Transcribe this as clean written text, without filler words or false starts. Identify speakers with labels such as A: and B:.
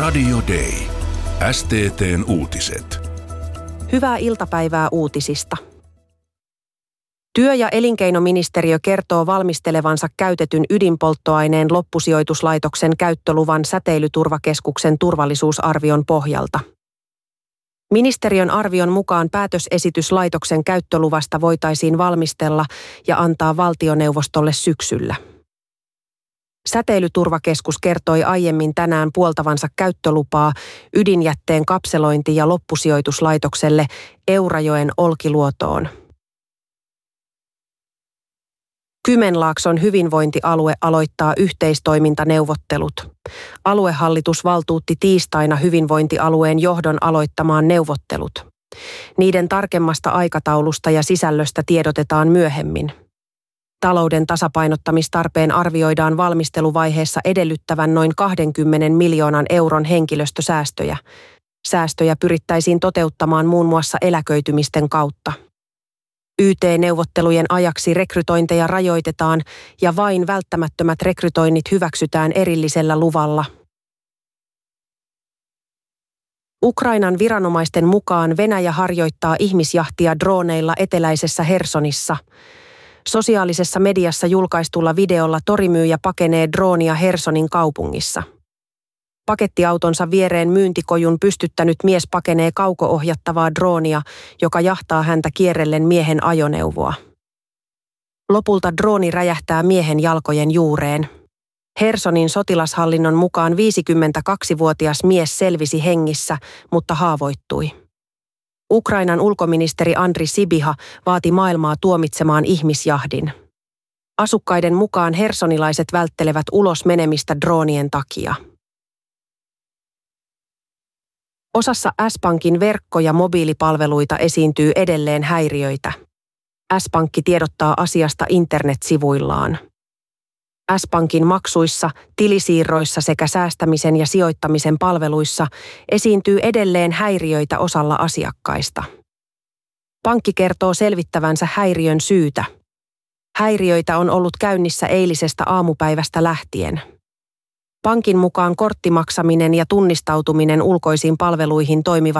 A: Radio Day. STT:n uutiset.
B: Hyvää iltapäivää uutisista. Työ- ja elinkeinoministeriö kertoo valmistelevansa käytetyn ydinpolttoaineen loppusijoituslaitoksen käyttöluvan Säteilyturvakeskuksen turvallisuusarvion pohjalta. Ministeriön arvion mukaan päätösesitys laitoksen käyttöluvasta voitaisiin valmistella ja antaa valtioneuvostolle syksyllä. Säteilyturvakeskus kertoi aiemmin tänään puoltavansa käyttölupaa ydinjätteen kapselointi- ja loppusijoituslaitokselle Eurajoen Olkiluotoon. Kymenlaakson hyvinvointialue aloittaa yhteistoimintaneuvottelut. Aluehallitus valtuutti tiistaina hyvinvointialueen johdon aloittamaan neuvottelut. Niiden tarkemmasta aikataulusta ja sisällöstä tiedotetaan myöhemmin. Talouden tasapainottamistarpeen arvioidaan valmisteluvaiheessa edellyttävän noin 20 miljoonan euron henkilöstösäästöjä. Säästöjä pyrittäisiin toteuttamaan muun muassa eläköitymisten kautta. YT-neuvottelujen ajaksi rekrytointeja rajoitetaan ja vain välttämättömät rekrytoinnit hyväksytään erillisellä luvalla. Ukrainan viranomaisten mukaan Venäjä harjoittaa ihmisjahtia drooneilla eteläisessä Hersonissa. Sosiaalisessa mediassa julkaistulla videolla torimyyjä pakenee droonia Hersonin kaupungissa. Pakettiautonsa viereen myyntikojun pystyttänyt mies pakenee kauko-ohjattavaa droonia, joka jahtaa häntä kierrellen miehen ajoneuvoa. Lopulta drooni räjähtää miehen jalkojen juureen. Hersonin sotilashallinnon mukaan 52-vuotias mies selvisi hengissä, mutta haavoittui. Ukrainan ulkoministeri Andri Sybiha vaati maailmaa tuomitsemaan ihmisjahdin. Asukkaiden mukaan hersonilaiset välttelevät ulos menemistä droonien takia. Osassa S-Pankin verkko- ja mobiilipalveluita esiintyy edelleen häiriöitä. S-Pankki tiedottaa asiasta internetsivuillaan. S-Pankin maksuissa, tilisiirroissa sekä säästämisen ja sijoittamisen palveluissa esiintyy edelleen häiriöitä osalla asiakkaista. Pankki kertoo selvittävänsä häiriön syytä. Häiriöitä on ollut käynnissä eilisestä aamupäivästä lähtien. Pankin mukaan korttimaksaminen ja tunnistautuminen ulkoisiin palveluihin toimivat